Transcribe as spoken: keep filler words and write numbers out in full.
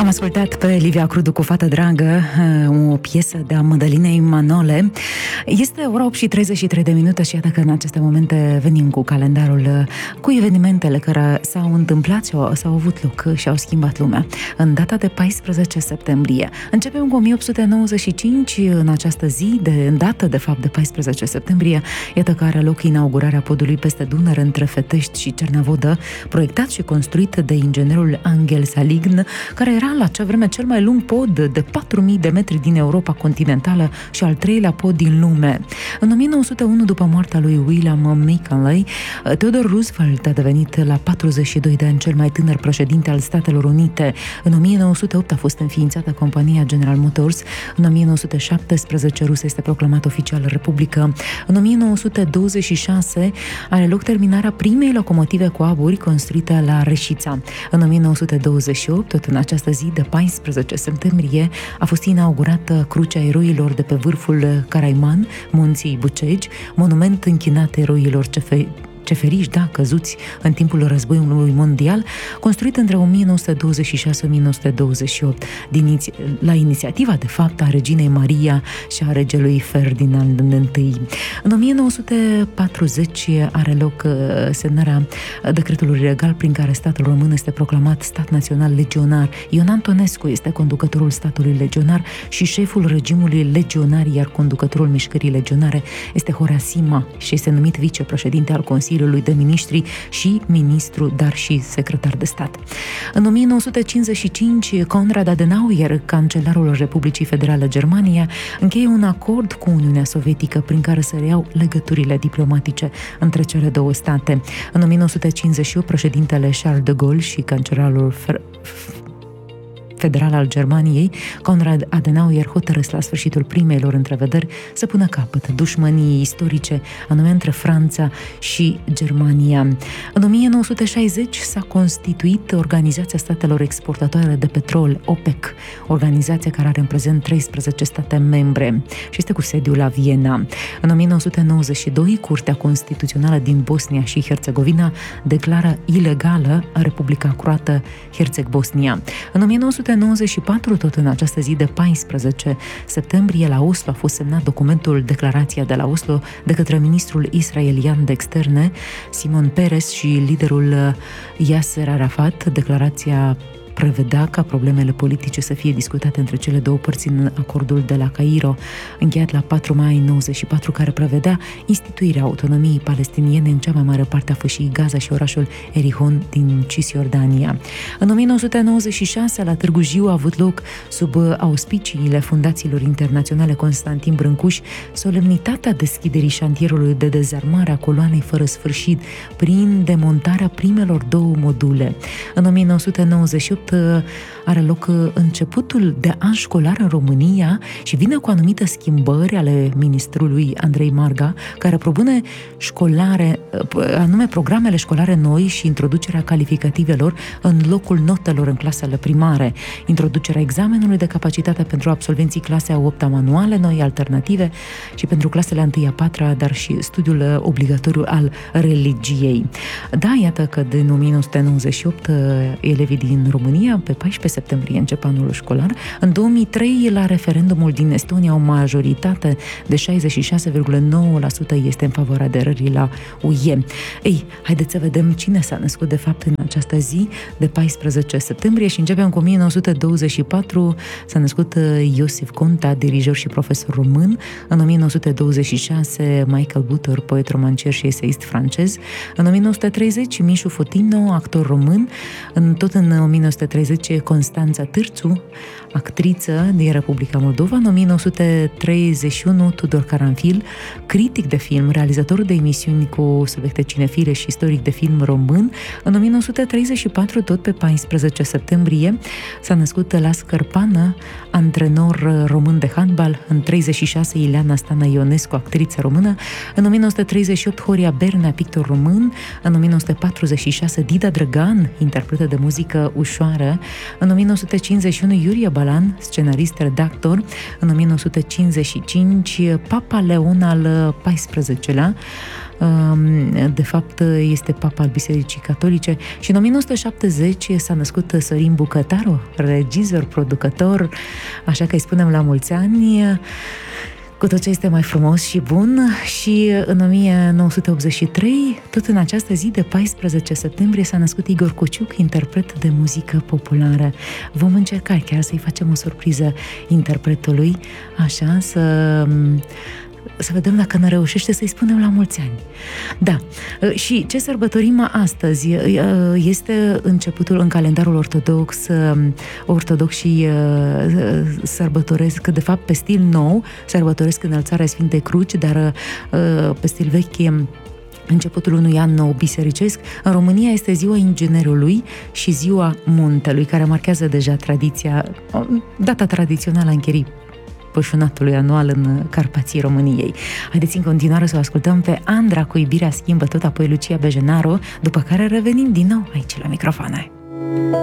ascultat pe Livia Crudu cu Fată Dragă, o piesă de-a Mădălinei Manole. Este ora opt și treizeci și trei de minute și iată că în aceste momente venim cu calendarul, cu evenimentele care s-au întâmplat și au, s-au avut loc și au schimbat lumea. În data de paisprezece septembrie. Începem cu o mie opt sute nouăzeci și cinci, în această zi, de, în dată de fapt de paisprezece septembrie, iată că are loc inaugurarea podului peste Dunăre între Fetești și Cernavodă, proiectat și construit de inginerul Angel Salign, care era la acea vreme cel mai lung pod de patru mii de metri din Europa continentală și al treilea pod din lume. În o mie nouă sute unu, după moartea lui William McKinley, Theodore Roosevelt a devenit la patruzeci și doi de ani cel mai tânăr președinte al Statelor Unite. În o mie nouă sute opt a fost înființată compania General Motors. În o mie nouă sute șaptesprezece Rusia este proclamată oficial republică. În o mie nouă sute douăzeci și șase are loc terminarea primei locomotive cu aburi construite la Reșița. În o mie nouă sute douăzeci și opt, tot în această zi de paisprezece septembrie, a fost inaugurată Crucea Eroilor de pe vârful Caraiman, Munții Bucegi, monument închinat eroilor cefe ceferiși, da, căzuți în timpul războiului mondial, construit între o mie nouă sute douăzeci și șase - o mie nouă sute douăzeci și opt, din, la inițiativa, de fapt, a reginei Maria și a regelui Ferdinand I. În o mie nouă sute patruzeci are loc semnarea decretului regal prin care statul român este proclamat stat național legionar. Ion Antonescu este conducătorul statului legionar și șeful regimului legionar, iar conducătorul mișcării legionare este Horea Sima și este numit vicepreședinte al Consiliului de Ministri și ministru, dar și secretar de stat. În o mie nouă sute cincizeci și cinci, Konrad Adenauer, cancelarul Republicii Federale Germania, încheie un acord cu Uniunea Sovietică prin care se reiau legăturile diplomatice între cele două state. În o mie nouă sute cincizeci și opt, președintele Charles de Gaulle și cancelarul Fer- federal al Germaniei, Konrad Adenauer, hotărăsc la sfârșitul primeilor întrevederi să pună capăt dușmăniei istorice, anume între Franța și Germania. În o mie nouă sute șaizeci s-a constituit Organizația Statelor Exportatoare de Petrol, OPEC, organizația care are în prezent treisprezece state membre și este cu sediul la Viena. În o mie nouă sute nouăzeci și doi, Curtea Constituțională din Bosnia și Herțegovina declară ilegală Republica Croată Herțeg-Bosnia. În o mie nouă sute nouăzeci și patru, tot în această zi de paisprezece septembrie, la Oslo a fost semnat documentul Declarația de la Oslo de către ministrul israelian de externe, Simon Peres, și liderul Yasser Arafat. Declarația prevedea ca problemele politice să fie discutate între cele două părți în acordul de la Cairo, încheiat la patru mai nouăzeci și patru, care prevedea instituirea autonomiei palestiniene în cea mai mare parte a fâșiei Gaza și orașul Erihon din Cisjordania. În o mie nouă sute nouăzeci și șase, la Târgu Jiu, a avut loc, sub auspiciile fundațiilor internaționale Constantin Brâncuș, solemnitatea deschiderii șantierului de dezarmare a coloanei fără sfârșit prin demontarea primelor două module. În o mie nouă sute nouăzeci și opt are loc începutul de an școlar în România și vine cu anumite schimbări ale ministrului Andrei Marga, care propune școlare, anume programele școlare noi și introducerea calificativelor în locul notelor în clasele primare, introducerea examenului de capacitate pentru absolvenții clasei a opta manuale noi alternative și pentru clasele a întâia a patra, dar și studiul obligatoriu al religiei. Da, iată că din o mie nouă sute nouăzeci și opt elevii din România pe paisprezece septembrie încep anul școlar. În două mii trei, la referendumul din Estonia, o majoritate de șaizeci și șase virgulă nouă la sută este în favoarea aderării la U E. Ei, haideți să vedem cine s-a născut de fapt în această zi de paisprezece septembrie și începem cu o mie nouă sute douăzeci și patru. S-a născut Iosif Conta, dirijor și profesor român. În o mie nouă sute douăzeci și șase, Michael Butor, poet romancier și eseist francez. În o mie nouă sute treizeci, Mișu Fotino, actor român. În, tot în o mie nouă sute treizeci, Constanța Târțu, actriță din Republica Moldova. În o mie nouă sute treizeci și unu, Tudor Caranfil, critic de film, realizator de emisiuni cu subiecte cinefile și istoric de film român. În o mie nouă sute treizeci și patru, tot pe paisprezece septembrie, s-a născut Las Cărpană, antrenor român de handbal. În treizeci și șase, Ileana Stana Ionescu, actriță română. În o mie nouă sute treizeci și opt, Horia Bernea, pictor român. În o mie nouă sute patruzeci și șase, Dida Drăgan, interpretă de muzică ușoară. În o mie nouă sute cincizeci și unu, Iurie Balan, scenarist, redactor. În o mie nouă sute cincizeci și cinci, Papa Leon al paisprezecelea. de fapt este papa al Bisericii Catolice, și în o mie nouă sute șaptezeci s-a născut Sorin Bucătaru, regizor, producător, așa că îi spunem la mulți ani cu tot ce este mai frumos și bun. Și în o mie nouă sute optzeci și trei, tot în această zi de paisprezece septembrie, s-a născut Igor Cociuc, interpret de muzică populară. Vom încerca chiar să-i facem o surpriză interpretului, așa, să... să vedem dacă ne reușește să-i spunem la mulți ani. Da. Și ce sărbătorim astăzi? Este începutul în calendarul ortodox. Ortodoxii sărbătoresc, de fapt, pe stil nou, sărbătoresc înălțarea Sfintei Cruci, dar pe stil vechi începutul unui an nou bisericesc. În România este ziua inginerului și ziua muntelui, care marchează deja tradiția, data tradițională a încherii pășunatului anual în Carpații României. Haideți în continuare să o ascultăm pe Andra cu Iubirea schimbă tot, apoi Lucia Bejenaru, după care revenim din nou aici la microfoane.